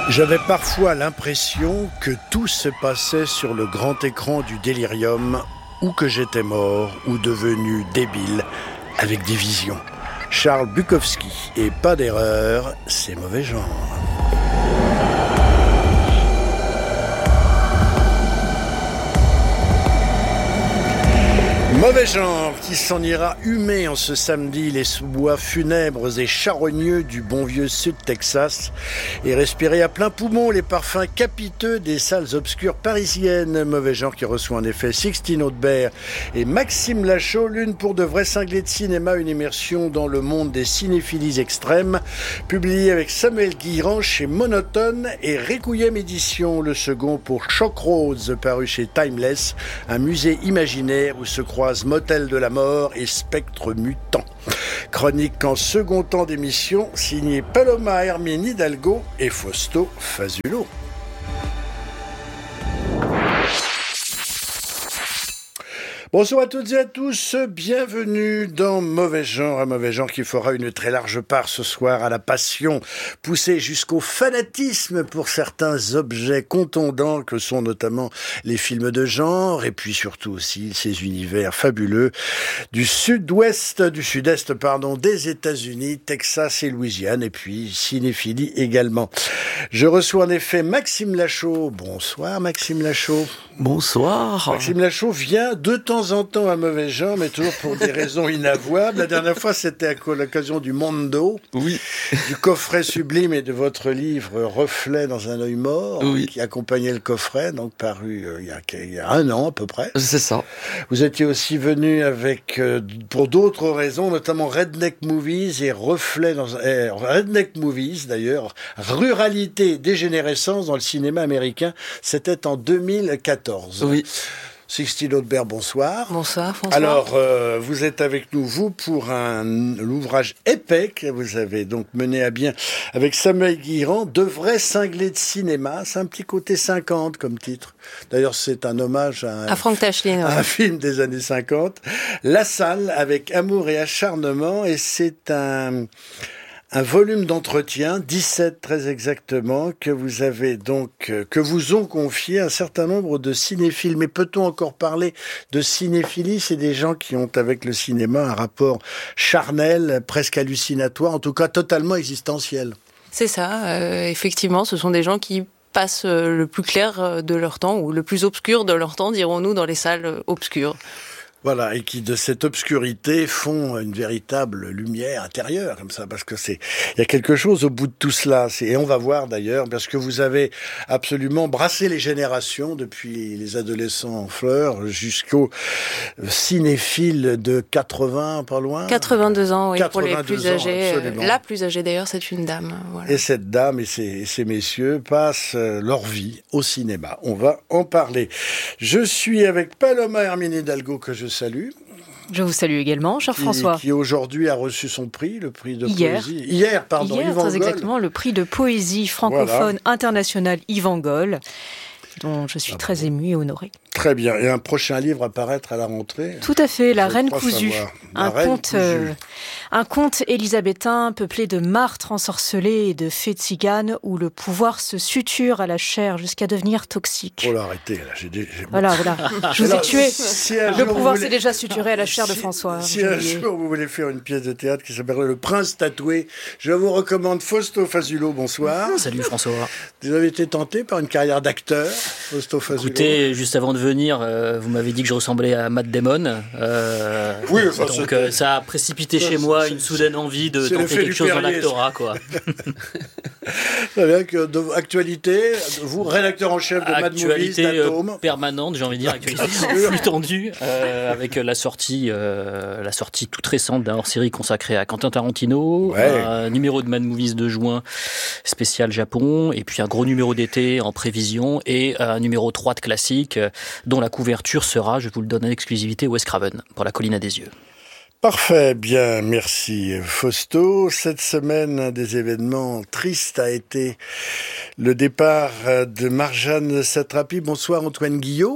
J'avais parfois l'impression que tout se passait sur le grand écran du délirium, ou que j'étais mort ou devenu débile avec des visions. Charles Bukowski, et pas d'erreur, c'est mauvais genre. Mauvais genre qui s'en ira humer en ce samedi les sous-bois funèbres et charogneux du bon vieux sud Texas et respirer à plein poumon les parfums capiteux des salles obscures parisiennes. Mauvais genre qui reçoit en effet Sixtine Audebert et Maxime Lachaud, l'une pour de vrais cinglés de cinéma, une immersion dans le monde des cinéphilies extrêmes, publié avec Samuel Guirand chez Monotone et Requiem Édition, le second pour Choc Rose, paru chez Timeless, un musée imaginaire où se croisent Motel de la mort et Spectre mutant. Chronique en second temps d'émission, signé Paloma Hermine Hidalgo et Fausto Fazulo. Bonsoir à toutes et à tous, bienvenue dans Mauvais Genre, un mauvais genre qui fera une très large part ce soir à la passion, poussée jusqu'au fanatisme pour certains objets contondants que sont notamment les films de genre, et puis surtout aussi ces univers fabuleux du sud-est des États-Unis, Texas et Louisiane, et puis cinéphilie également. Je reçois en effet Maxime Lachaud. Bonsoir Maxime Lachaud. Bonsoir. Maxime Lachaud vient de temps en temps à mauvais genre, mais toujours pour des raisons inavouables. La dernière fois, c'était à l'occasion du Mondo, oui, du coffret sublime et de votre livre Reflet dans un œil mort, oui, qui accompagnait le coffret, donc paru il y a un an à peu près. C'est ça. Vous étiez aussi venu avec, pour d'autres raisons, notamment Redneck Movies et Reflet Redneck Movies d'ailleurs, Ruralité et dégénérescence dans le cinéma américain. C'était en 2014. Oui. Sixtine Audebert, bonsoir. Bonsoir, François. Alors, vous êtes avec nous, vous, pour l'ouvrage épais que vous avez donc mené à bien avec Samuel Guirand, de vrais cinglés de cinéma. C'est un petit côté 50 comme titre. D'ailleurs, c'est un hommage à Frank Tashlin, un film des années 50. La Salle, avec amour et acharnement, et c'est un volume d'entretien, 17 très exactement, que vous avez donc, que vous ont confié un certain nombre de cinéphiles. Mais peut-on encore parler de cinéphilie? C'est des gens qui ont avec le cinéma un rapport charnel, presque hallucinatoire, en tout cas totalement existentiel. C'est ça, effectivement, ce sont des gens qui passent le plus clair de leur temps, ou le plus obscur de leur temps, dirons-nous, dans les salles obscures. Voilà, et qui de cette obscurité font une véritable lumière intérieure, comme ça, parce que il y a quelque chose au bout de tout cela. Et on va voir d'ailleurs, parce que vous avez absolument brassé les générations, depuis les adolescents en fleurs jusqu'aux cinéphiles de 80, pas loin. 82 ans, oui, 82 pour les plus âgés. Absolument. La plus âgée d'ailleurs, c'est une dame. Voilà. Et cette dame et ces messieurs passent leur vie au cinéma. On va en parler. Je suis avec Paloma Hermine Hidalgo, que je salue. Je vous salue également, cher François. Qui aujourd'hui a reçu son prix, le prix de poésie. Hier, Yvan très Goll. Exactement, le prix de poésie francophone international Yvan Goll, dont je suis très émue et honorée. Très bien. Et un prochain livre à paraître à la rentrée. Tout à fait, La Reine cousue. Un conte élisabétain peuplé de martres ensorcelés et de fées tziganes où le pouvoir se suture à la chair jusqu'à devenir toxique. Oh là, arrêtez. Là, Voilà. Je vous ai tué. Le pouvoir s'est déjà suturé à la chair de François. Si un jour vous voulez faire une pièce de théâtre qui s'appelle Le Prince tatoué, je vous recommande Fausto Fazulo. Bonsoir. Salut François. Vous avez été tenté par une carrière d'acteur, Fausto Fazulo? Écoutez, juste avant de venir, vous m'avez dit que je ressemblais à Matt Damon. Oui, donc ça a précipité chez moi une soudaine envie de tenter quelque chose dans l'actorat, quoi. Très bien, actualité, vous, rédacteur en chef de Mad Movies, d'Atome. Permanente, j'ai envie de dire, actualité plus tendue, avec la sortie toute récente d'un hors-série consacré à Quentin Tarantino, un numéro de Mad Movies de juin spécial Japon, et puis un gros numéro d'été en prévision, et un numéro 3 de classique, dont la couverture sera, je vous le donne en exclusivité, Wes Craven, pour La Colline à des yeux. Parfait, bien, merci Fausto. Cette semaine, un des événements tristes a été le départ de Marjane Satrapi. Bonsoir Antoine Guillot.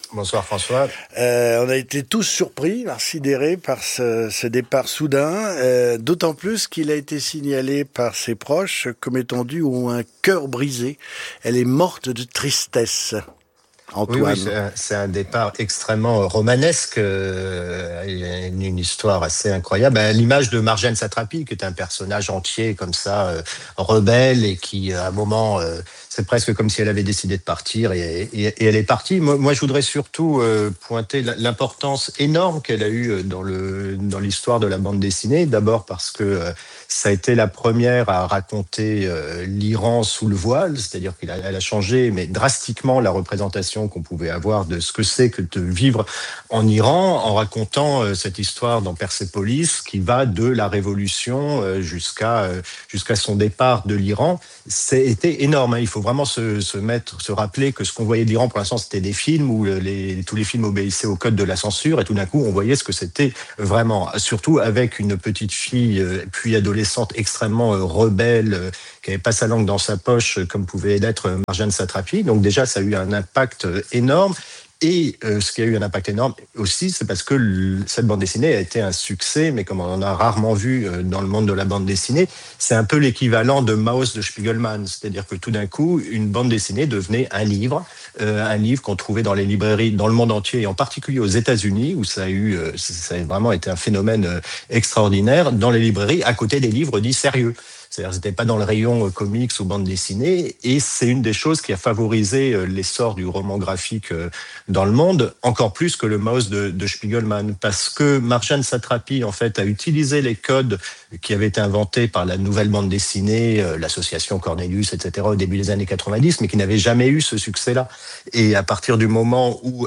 Bonsoir François. On a été tous surpris, sidérés par ce départ soudain, d'autant plus qu'il a été signalé par ses proches comme étant dû à un cœur brisé. Elle est morte de tristesse. Antoine. Oui, c'est un départ extrêmement romanesque, une histoire assez incroyable, à l'image de Marjane Satrapi, qui est un personnage entier comme ça, rebelle, et qui à un moment, c'est presque comme si elle avait décidé de partir, et elle est partie. Moi, je voudrais surtout pointer l'importance énorme qu'elle a eue dans l'histoire de la bande dessinée. D'abord parce que ça a été la première à raconter l'Iran sous le voile, c'est-à-dire qu'elle a changé, mais drastiquement, la représentation qu'on pouvait avoir de ce que c'est que de vivre en Iran, en racontant cette histoire dans Persépolis, qui va de la révolution jusqu'à son départ de l'Iran. C'était énorme, hein. Il faut vraiment se rappeler que ce qu'on voyait de l'Iran pour l'instant, c'était des films où tous les films obéissaient au code de la censure, et tout d'un coup, on voyait ce que c'était vraiment. Surtout avec une petite fille, puis adolescente extrêmement rebelle, qui n'avait pas sa langue dans sa poche, comme pouvait l'être Marjane Satrapi. Donc déjà, ça a eu un impact énorme. Et ce qui a eu un impact énorme aussi, c'est parce que cette bande dessinée a été un succès, mais comme on en a rarement vu dans le monde de la bande dessinée, c'est un peu l'équivalent de Maus de Spiegelman. C'est-à-dire que tout d'un coup, une bande dessinée devenait un livre qu'on trouvait dans les librairies dans le monde entier, et en particulier aux États-Unis, où ça a vraiment été un phénomène extraordinaire, dans les librairies, à côté des livres dits sérieux. C'est-à-dire, c'était pas dans le rayon comics ou bande dessinée, et c'est une des choses qui a favorisé l'essor du roman graphique dans le monde, encore plus que le Maus de Spiegelman, parce que Marjane Satrapi, en fait, a utilisé les codes qui avaient été inventés par la nouvelle bande dessinée, l'association Cornelius, etc., au début des années 90, mais qui n'avait jamais eu ce succès-là. Et à partir du moment où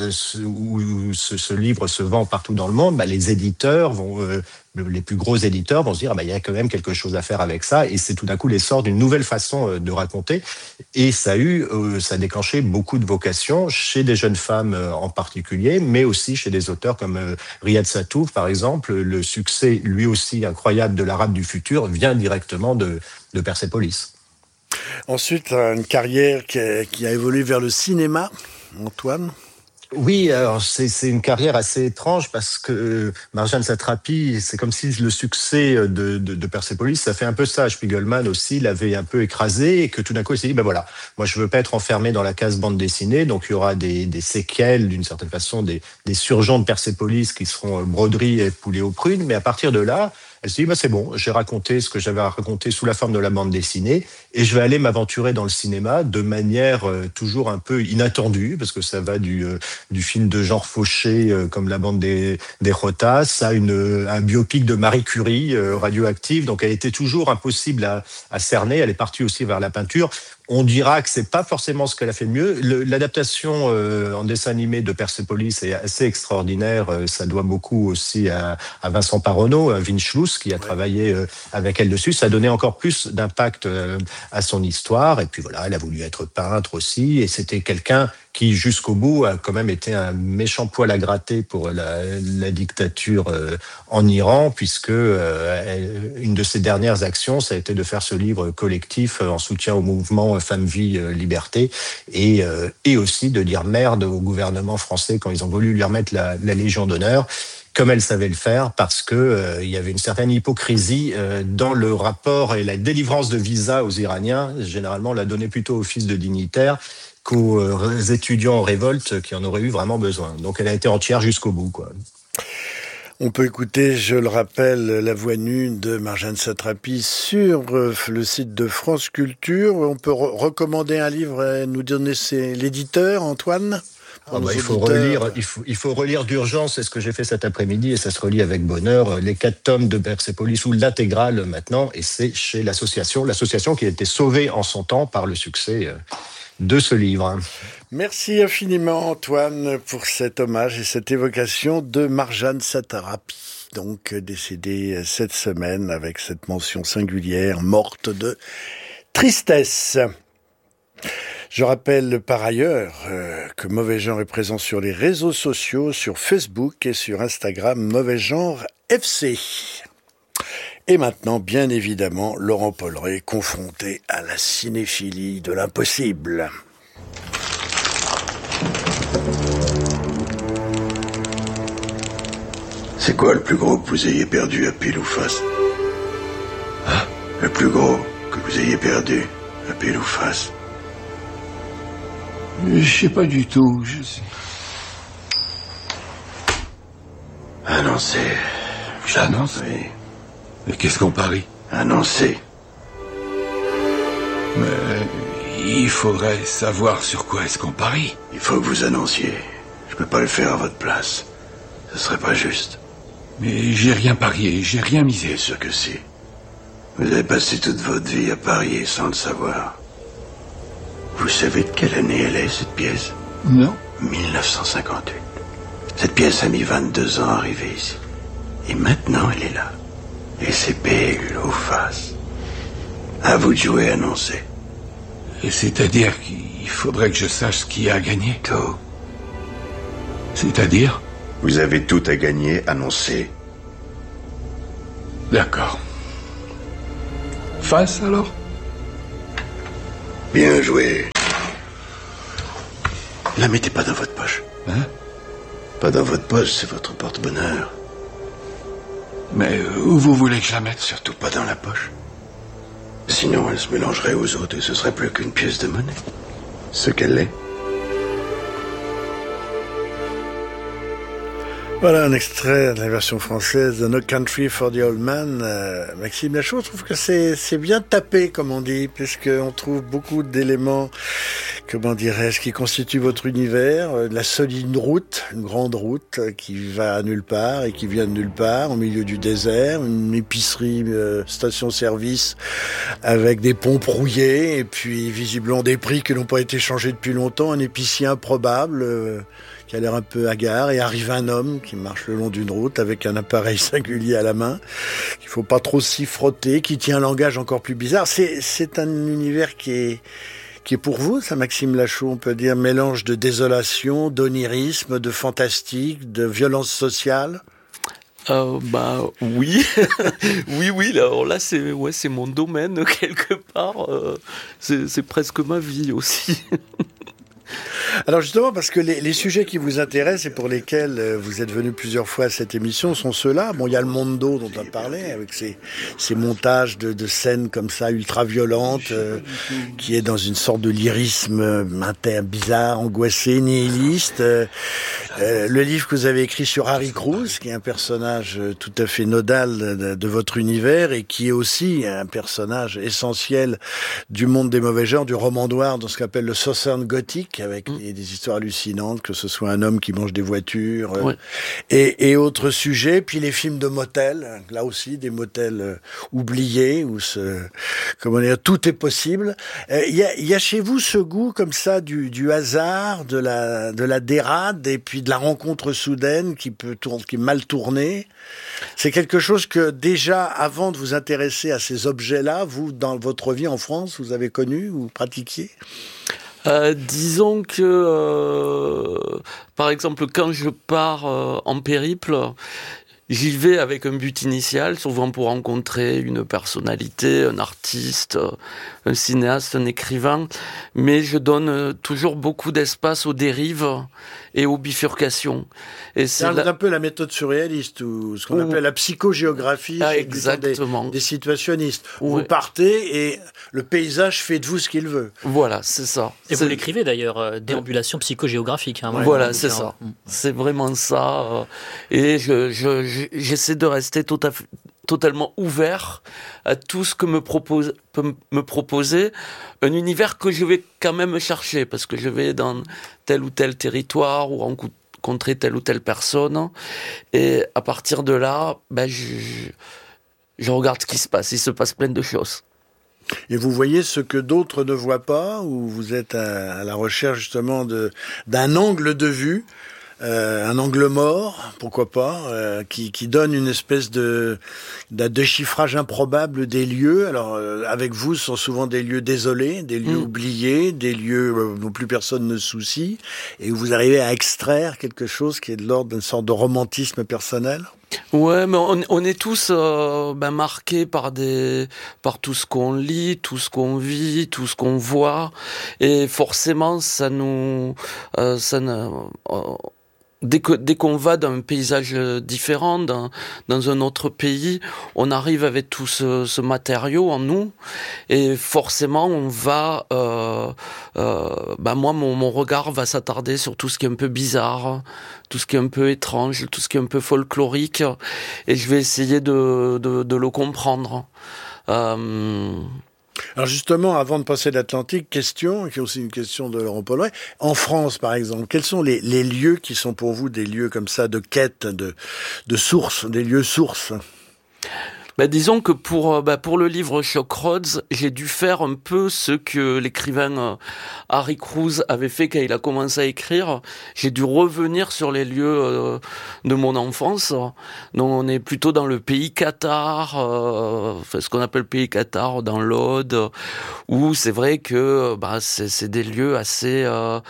ce livre se vend partout dans le monde, les éditeurs les plus gros éditeurs vont se dire il y a quand même quelque chose à faire avec ça, et c'est tout d'un coup l'essor d'une nouvelle façon de raconter, et ça a déclenché beaucoup de vocations chez des jeunes femmes en particulier, mais aussi chez des auteurs comme Riyad Sattouf par exemple. Le succès lui aussi incroyable de l'Arabe du futur vient directement de Persépolis. Ensuite, une carrière qui a évolué vers le cinéma, Antoine. Oui, alors c'est une carrière assez étrange, parce que Marjane Satrapi, c'est comme si le succès de Persépolis, ça fait un peu ça. Spiegelman aussi l'avait un peu écrasé, et que tout d'un coup il s'est dit voilà, moi je veux pas être enfermé dans la case bande dessinée, donc il y aura des séquelles d'une certaine façon, des surgeons de Persépolis qui seront broderies et poulets aux prunes, mais à partir de là, elle s'est dit c'est bon, j'ai raconté ce que j'avais à raconter sous la forme de la bande dessinée, et je vais aller m'aventurer dans le cinéma de manière toujours un peu inattendue, parce que ça va du film de genre fauché comme La bande des Rotas à un biopic de Marie Curie radioactive. Donc elle était toujours impossible à cerner. Elle est partie aussi vers la peinture. On dira que c'est pas forcément ce qu'elle a fait de mieux. L'adaptation en dessin animé de Persépolis est assez extraordinaire. Ça doit beaucoup aussi à Vincent Paronneau, à Vince Schluss, qui a travaillé avec elle dessus. Ça a donné encore plus d'impact à son histoire. Et puis voilà, elle a voulu être peintre aussi. Et c'était quelqu'un qui, jusqu'au bout, a quand même été un méchant poil à gratter pour la dictature en Iran, puisque une de ses dernières actions, ça a été de faire ce livre collectif en soutien au mouvement Femmes, Vie, Liberté, et aussi de dire merde au gouvernement français quand ils ont voulu lui remettre la Légion d'honneur, comme elle savait le faire, parce que il y avait une certaine hypocrisie dans le rapport et la délivrance de visa aux Iraniens. Généralement, on l'a donné plutôt aux fils de dignitaires qu'aux étudiants en révolte qui en auraient eu vraiment besoin. Donc elle a été entière jusqu'au bout, quoi. On peut écouter, je le rappelle, la voix nue de Marjane Satrapi sur le site de France Culture. On peut recommander un livre et nous donner l'éditeur, Antoine. Il faut relire d'urgence, c'est ce que j'ai fait cet après-midi, et ça se relit avec bonheur, les 4 tomes de Persépolis, ou l'intégrale maintenant, et c'est chez l'association qui a été sauvée en son temps par le succès de ce livre. Merci infiniment Antoine pour cet hommage et cette évocation de Marjane Satrapi, donc décédée cette semaine avec cette mention singulière, morte de tristesse. Je rappelle par ailleurs que Mauvais Genre est présent sur les réseaux sociaux, sur Facebook et sur Instagram, Mauvais Genre FC. Et maintenant, bien évidemment, Laurent Polleret, confronté à la cinéphilie de l'impossible. C'est quoi le plus gros que vous ayez perdu à pile ou face? Hein? Le plus gros que vous ayez perdu à pile ou face? Je sais pas du tout. Annoncé. J'annonce? Oui. Et qu'est-ce qu'on parie? Annoncé. Mais il faudrait savoir sur quoi est-ce qu'on parie. Il faut que vous annonciez. Je peux pas le faire à votre place. Ce serait pas juste. Mais j'ai rien parié, j'ai rien misé. Bien sûr que si. Vous avez passé toute votre vie à parier sans le savoir. Vous savez de quelle année elle est, cette pièce? Non. 1958. Cette pièce a mis 22 ans à arriver ici. Et maintenant, elle est là. Et c'est pile ou face. À vous de jouer annoncé. Et c'est-à-dire qu'il faudrait que je sache qui a gagné? Tout. C'est-à-dire? Vous avez tout à gagner, annoncé. D'accord. Face alors? Bien joué. La mettez pas dans votre poche. Hein? Pas dans votre poche, c'est votre porte-bonheur. Mais où vous voulez que je la mette? Surtout pas dans la poche. Sinon, elle se mélangerait aux autres et ce serait plus qu'une pièce de monnaie. Ce qu'elle est. Voilà un extrait de la version française de No Country for the Old Man. Maxime Lachaud, je trouve que c'est bien tapé, comme on dit, puisqu'on trouve beaucoup d'éléments, comment dirais-je, qui constituent votre univers. La solide route, une grande route qui va à nulle part et qui vient de nulle part, au milieu du désert, une épicerie, station-service avec des pompes rouillées et puis visiblement des prix qui n'ont pas été changés depuis longtemps, un épicier improbable qui a l'air un peu hagard, et arrive un homme qui marche le long d'une route avec un appareil singulier à la main, qu'il faut pas trop s'y frotter, qui tient un langage encore plus bizarre. C'est un univers qui est pour vous, ça, Maxime Lachaud, on peut dire, mélange de désolation, d'onirisme, de fantastique, de violence sociale. Oui, oui. Alors là, c'est mon domaine quelque part. C'est presque ma vie aussi. Alors justement, parce que les sujets qui vous intéressent et pour lesquels vous êtes venu plusieurs fois à cette émission sont ceux-là. Bon, il y a le Mondo dont on parlait, avec ces montages de scènes comme ça, ultra-violentes, qui est dans une sorte de lyrisme bizarre, angoissé, nihiliste. Le livre que vous avez écrit sur Harry Cruz, qui est un personnage tout à fait nodal de votre univers et qui est aussi un personnage essentiel du monde des mauvais genres, du roman noir, dans ce qu'on appelle le Southern Gothic, avec des histoires hallucinantes, que ce soit un homme qui mange des voitures et autres sujets. Puis les films de motels, là aussi des motels oubliés où comment dire, tout est possible. Il y a chez vous ce goût comme ça du hasard, de la dérade et puis de la rencontre soudaine qui est mal tournée. C'est quelque chose que déjà avant de vous intéresser à ces objets-là, vous dans votre vie en France, vous avez connu ou pratiquiez? Disons que, par exemple, quand je pars en périple, j'y vais avec un but initial, souvent pour rencontrer une personnalité, un artiste, un cinéaste, un écrivain, mais je donne toujours beaucoup d'espace aux dérives et aux bifurcations. Et c'est un peu la méthode surréaliste, ou ce qu'on appelle la psychogéographie des situationnistes. Vous partez et le paysage fait de vous ce qu'il veut. Voilà, c'est ça. Et vous l'écrivez d'ailleurs, déambulation psychogéographique. Voilà, c'est ça. C'est vraiment ça. Et j'essaie de rester totalement ouvert à tout ce que peut me proposer un univers que je vais quand même chercher, parce que je vais dans tel ou tel territoire ou rencontrer telle ou telle personne, et à partir de là, je regarde ce qui se passe. Il se passe plein de choses. Et vous voyez ce que d'autres ne voient pas, ou vous êtes à la recherche justement d'un angle de vue, un angle mort, pourquoi pas, qui donne une espèce de déchiffrage improbable des lieux. Alors avec vous, ce sont souvent des lieux désolés, des lieux oubliés, des lieux dont plus personne ne se soucie, et où vous arrivez à extraire quelque chose qui est de l'ordre d'une sorte de romantisme personnel. Ouais, mais on est tous marqués par tout ce qu'on lit, tout ce qu'on vit, tout ce qu'on voit, et forcément dès qu'on va dans un paysage différent, dans un autre pays, on arrive avec tout ce matériau en nous, et forcément on va, moi mon regard va s'attarder sur tout ce qui est un peu bizarre, tout ce qui est un peu étrange, tout ce qui est un peu folklorique, et je vais essayer de le comprendre. Alors justement, avant de passer l'Atlantique, qui est aussi une question de Laurent Polleret. En France, par exemple, quels sont les lieux qui sont pour vous des lieux comme ça de quête, de sources, des lieux sources? Disons que pour le livre Shock Roads, j'ai dû faire un peu ce que l'écrivain Harry Crews avait fait quand il a commencé à écrire. J'ai dû revenir sur les lieux de mon enfance. Donc on est plutôt dans le pays cathare, ce qu'on appelle le pays cathare, dans l'Aude, où c'est vrai que c'est des lieux assez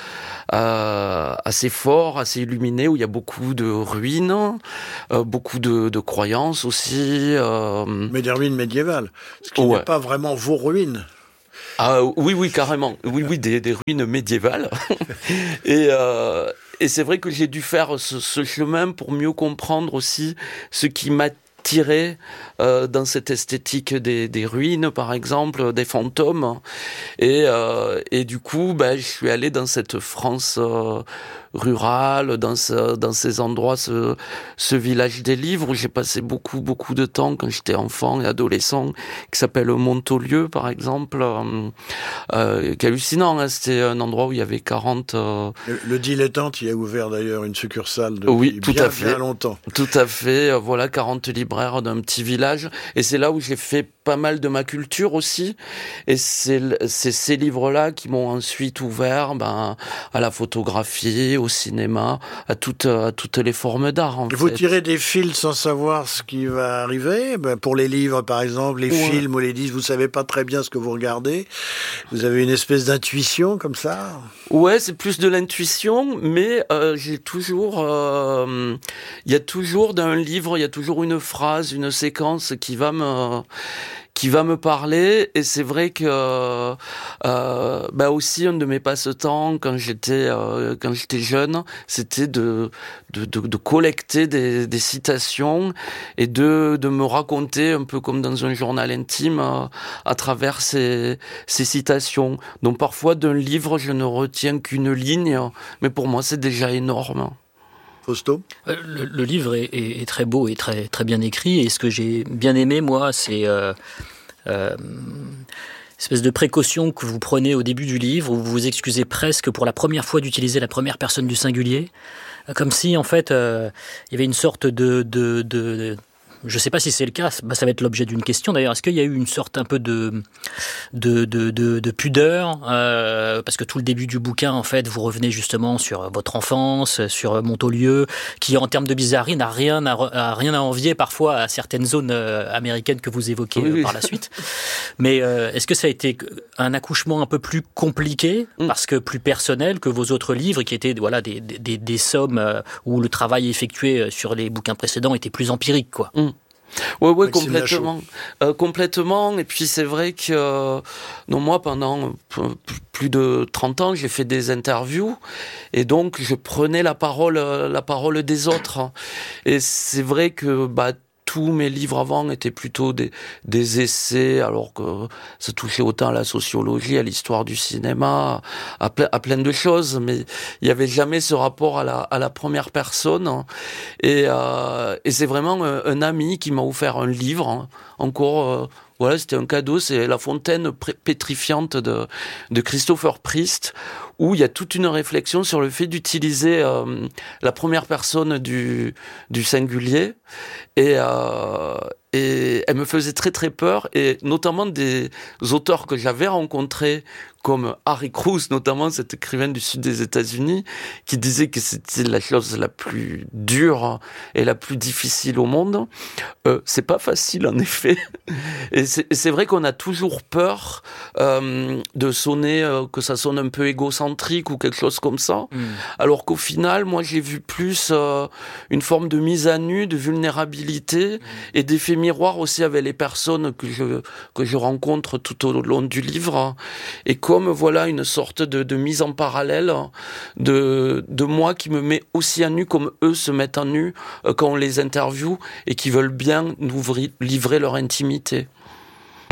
forts, assez illuminés, où il y a beaucoup de ruines, beaucoup de croyances aussi. Mais des ruines médiévales, ce qui n'est pas vraiment vos ruines. Ah oui, carrément. Oui, des ruines médiévales. Et c'est vrai que j'ai dû faire ce chemin pour mieux comprendre aussi ce qui m'attirait dans cette esthétique des ruines, par exemple, des fantômes. Et du coup, je suis allé dans cette France rurale, dans ces endroits, ce village des livres où j'ai passé beaucoup de temps quand j'étais enfant et adolescent, qui s'appelle Montaulieu, par exemple, qui est hallucinant, hein. C'était un endroit où il y avait 40... Le Dilettante y a ouvert d'ailleurs une succursale depuis bien longtemps. Tout à fait, 40 libraires d'un petit village, et c'est là où j'ai fait pas mal de ma culture aussi, et c'est ces livres-là qui m'ont ensuite ouvert à la photographie, au cinéma, à toutes les formes d'art. Vous tirez des fils sans savoir ce qui va arriver. Pour les livres, par exemple, les films ou les disques, vous savez pas très bien ce que vous regardez. Vous avez une espèce d'intuition comme ça. Ouais, c'est plus de l'intuition, mais j'ai toujours, il y a toujours dans un livre, il y a toujours une phrase, une séquence qui va me parler, et c'est vrai que aussi un de mes passe-temps quand j'étais jeune, c'était de collecter des citations et de me raconter un peu comme dans un journal intime à travers ces citations. Donc parfois d'un livre je ne retiens qu'une ligne, mais pour moi c'est déjà énorme. Fausto ? Le livre est très beau et très, très bien écrit, et ce que j'ai bien aimé, moi, c'est espèce de précaution que vous prenez au début du livre, où vous vous excusez presque pour la première fois d'utiliser la première personne du singulier, comme si, en fait, il y avait une sorte je ne sais pas si c'est le cas, ça va être l'objet d'une question d'ailleurs. Est-ce qu'il y a eu une sorte un peu de pudeur, parce que tout le début du bouquin, en fait, vous revenez justement sur votre enfance, sur Montaulieu, qui en termes de bizarrerie n'a rien à envier parfois à certaines zones américaines que vous évoquez par la suite. Mais est-ce que ça a été un accouchement un peu plus compliqué, parce que plus personnel que vos autres livres, qui étaient des sommes où le travail effectué sur les bouquins précédents était plus empirique, quoi. Ouais, complètement. Et puis c'est vrai que moi pendant plus de 30 ans, j'ai fait des interviews, et donc je prenais la parole des autres. Et c'est vrai que tous mes livres avant étaient plutôt des essais, alors que ça touchait autant à la sociologie, à l'histoire du cinéma, à plein de choses, mais il n'y avait jamais ce rapport à la première personne. Et c'est vraiment un ami qui m'a offert un livre, encore... c'était un cadeau, c'est La fontaine pétrifiante de Christopher Priest, où il y a toute une réflexion sur le fait d'utiliser la première personne du singulier, et elle me faisait très très peur, et notamment des auteurs que j'avais rencontrés, comme Harry Crews, notamment cet écrivain du sud des États-Unis, qui disait que c'était la chose la plus dure et la plus difficile au monde. C'est pas facile en effet, et c'est vrai qu'on a toujours peur de sonner, que ça sonne un peu égocentrique ou quelque chose comme ça, alors qu'au final, moi j'ai vu plus une forme de mise à nu, de vulnérabilité et d'effet miroir aussi avec les personnes que je rencontre tout au long du livre, et comme voilà une sorte de mise en parallèle de moi qui me met aussi à nu comme eux se mettent à nu quand on les interviewe et qui veulent bien nous livrer leur intimité.